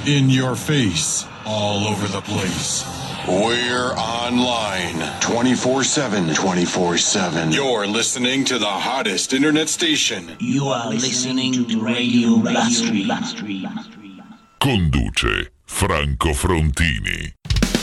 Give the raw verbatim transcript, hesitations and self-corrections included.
In your face, all over the place. We're online twenty-four seven. twenty-four seven. You're listening to the hottest internet station. You are listening to Radio Blastri. Conduce Franco Frontini.